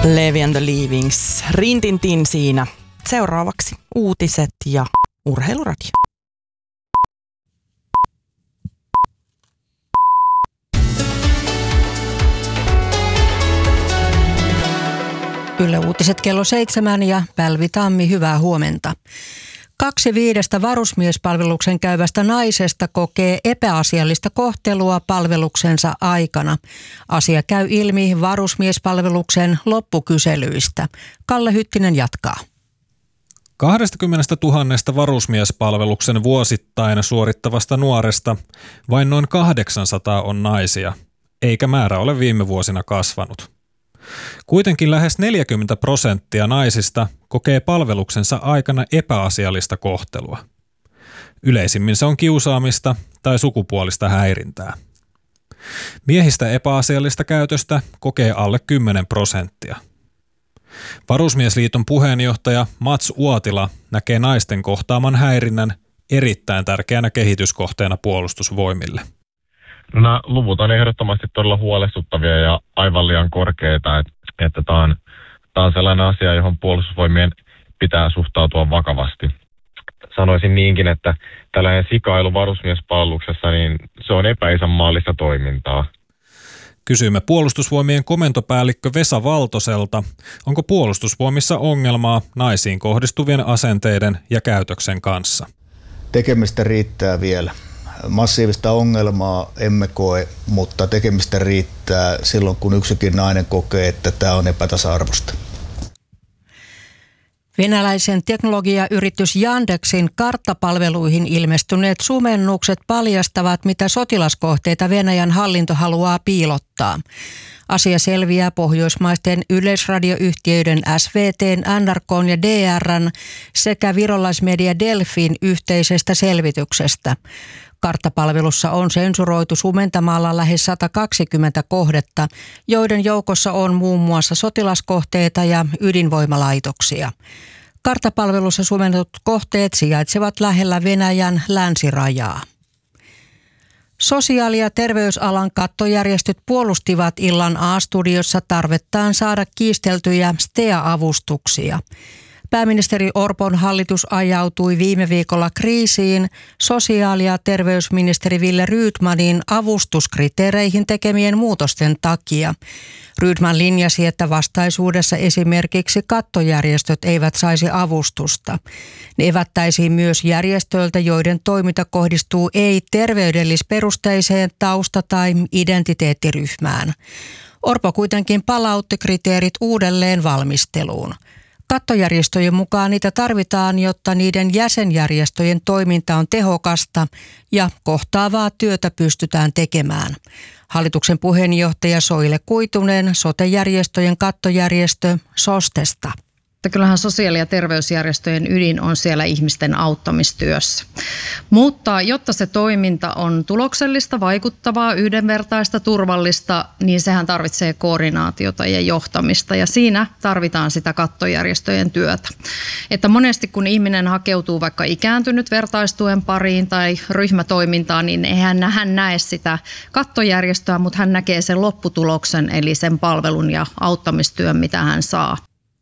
Levi and the Leavings, rintintin siinä. Seuraavaksi uutiset ja urheiluradio. Yle Uutiset kello 7 ja Pälvi Tammi, hyvää huomenta. 2/5 varusmiespalveluksen käyvästä naisesta kokee epäasiallista kohtelua palveluksensa aikana. Asia käy ilmi varusmiespalveluksen loppukyselyistä. Kalle Hyttinen jatkaa. 20 000 varusmiespalveluksen vuosittain suorittavasta nuoresta vain noin 800 on naisia, eikä määrä ole viime vuosina kasvanut. Kuitenkin lähes 40% naisista kokee palveluksensa aikana epäasiallista kohtelua. Yleisimmin se on kiusaamista tai sukupuolista häirintää. Miehistä epäasiallista käytöstä kokee alle 10%. Varusmiesliiton puheenjohtaja Mats Uotila näkee naisten kohtaaman häirinnän erittäin tärkeänä kehityskohteena puolustusvoimille. No, nämä luvut on ehdottomasti todella huolestuttavia ja aivan liian korkeita, että tämä on sellainen asia, johon puolustusvoimien pitää suhtautua vakavasti. Sanoisin niinkin, että tällainen sikailu varusmiespalveluksessa, niin se on epäisänmaallista toimintaa. Kysyimme puolustusvoimien komentopäällikkö Vesa Valtoselta, onko puolustusvoimissa ongelmaa naisiin kohdistuvien asenteiden ja käytöksen kanssa. Tekemistä riittää vielä. Massiivista ongelmaa emme koe, mutta tekemistä riittää silloin, kun yksikin nainen kokee, että tämä on epätasa-arvoista. Venäläisen teknologiayritys Yandexin karttapalveluihin ilmestyneet sumennukset paljastavat, mitä sotilaskohteita Venäjän hallinto haluaa piilottaa. Asia selviää pohjoismaisten yleisradioyhtiöiden SVT:n, NRK:n ja DR:n sekä virolaismedia Delfin yhteisestä selvityksestä. Karttapalvelussa on sensuroitu sumentamalla lähes 120 kohdetta, joiden joukossa on muun muassa sotilaskohteita ja ydinvoimalaitoksia. Karttapalvelussa sumennetut kohteet sijaitsevat lähellä Venäjän länsirajaa. Sosiaali- ja terveysalan kattojärjestöt puolustivat illan A-studiossa tarvettaan saada kiisteltyjä STEA-avustuksia. Pääministeri Orpon hallitus ajautui viime viikolla kriisiin sosiaali- ja terveysministeri Wille Rydmanin avustuskriteereihin tekemien muutosten takia. Rydman linjasi, että vastaisuudessa esimerkiksi kattojärjestöt eivät saisi avustusta. Ne evättäisiin myös järjestöiltä, joiden toiminta kohdistuu ei-terveydellisperusteiseen tausta- tai identiteettiryhmään. Orpo kuitenkin palautti kriteerit uudelleen valmisteluun. Kattojärjestöjen mukaan niitä tarvitaan, jotta niiden jäsenjärjestöjen toiminta on tehokasta ja kohtaavaa työtä pystytään tekemään. Hallituksen puheenjohtaja Soile Kuitunen sote-järjestöjen kattojärjestö SOSTesta. Kyllähän sosiaali- ja terveysjärjestöjen ydin on siellä ihmisten auttamistyössä. Mutta jotta se toiminta on tuloksellista, vaikuttavaa, yhdenvertaista, turvallista, niin sehän tarvitsee koordinaatiota ja johtamista. Ja siinä tarvitaan sitä kattojärjestöjen työtä. Että monesti kun ihminen hakeutuu vaikka ikääntynyt vertaistuen pariin tai ryhmätoimintaan, niin eihän hän näe sitä kattojärjestöä, mutta hän näkee sen lopputuloksen, eli sen palvelun ja auttamistyön, mitä hän saa.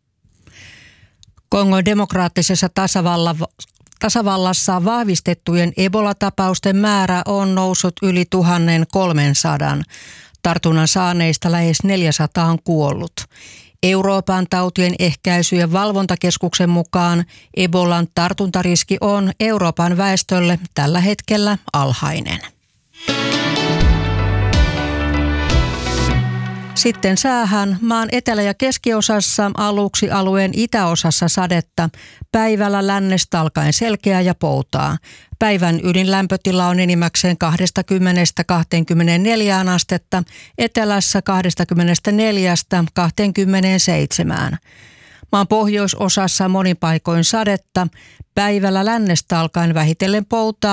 Kongon demokraattisessa tasavallassa vahvistettujen Ebola-tapausten määrä on noussut yli 1300. Tartunnan saaneista lähes 400 on kuollut. Euroopan tautien ehkäisy- ja valvontakeskuksen mukaan Ebolan tartuntariski on Euroopan väestölle tällä hetkellä alhainen. Sitten säähän. Maan etelä- ja keskiosassa, aluksi alueen itäosassa sadetta. Päivällä lännestä alkaen selkeää ja poutaa. Päivän ydinlämpötila on enimmäkseen 20–24 astetta, etelässä 24–27. Maan pohjoisosassa monin paikoin sadetta. Päivällä lännestä alkaen vähitellen poutaa.